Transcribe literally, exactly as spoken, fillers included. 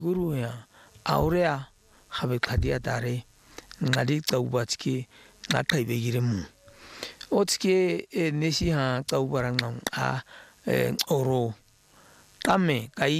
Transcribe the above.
Guruya aurea habe kadia dare ngadi tawbatski ngakai begiremu otske nesi ha tawbarang a oro tame kai